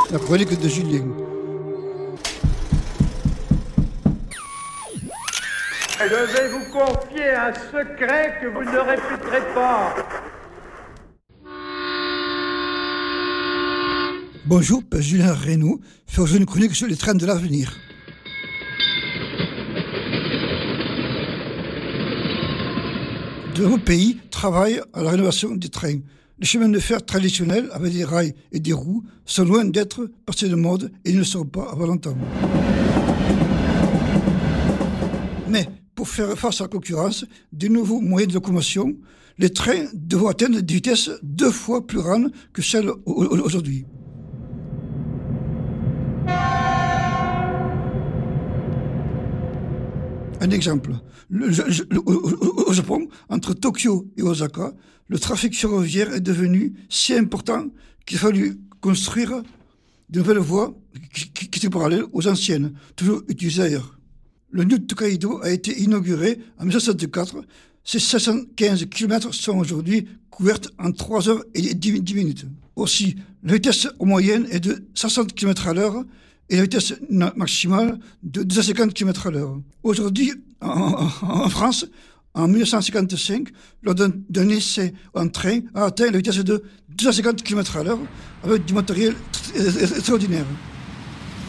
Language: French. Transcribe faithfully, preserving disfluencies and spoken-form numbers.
La chronique de Julien. Je vais vous confier un secret que vous ne répéterez pas. Bonjour, Père Julien Reynaud, faisons une chronique sur les trains de l'avenir. De nombreux pays travaillent à la rénovation des trains. Les chemins de fer traditionnels, avec des rails et des roues, sont loin d'être passés de mode et ne le seront pas avant longtemps. Mais pour faire face à la concurrence des nouveaux moyens de locomotion, les trains devront atteindre des vitesses deux fois plus grandes que celles aujourd'hui. Un exemple, le, le, au, au Japon, entre Tokyo et Osaka, le trafic ferroviaire est devenu si important qu'il a fallu construire de nouvelles voies qui, qui, qui étaient parallèles aux anciennes, toujours utilisées ailleurs. Le New Tokaido a été inauguré en mille neuf cent soixante-quatre. Ces sept cent quinze kilomètres sont aujourd'hui couvertes en trois heures et dix minutes. Aussi, la vitesse moyenne est de soixante kilomètres à l'heure et la vitesse maximale de deux cent cinquante kilomètres à l'heure. Aujourd'hui, en, en, en France, en mille neuf cent cinquante-cinq, lors d'un, d'un essai en train, a atteint la vitesse de deux cent cinquante kilomètres à l'heure avec du matériel extraordinaire.